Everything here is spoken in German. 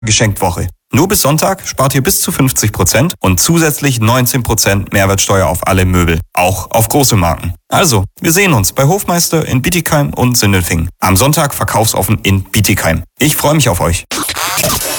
Geschenktwoche. Nur bis Sonntag spart ihr bis zu 50% und zusätzlich 19% Mehrwertsteuer auf alle Möbel, auch auf große Marken. Also, wir sehen uns bei Hofmeister in Bietigheim und Sindelfingen. Am Sonntag verkaufsoffen in Bietigheim. Ich freue mich auf euch.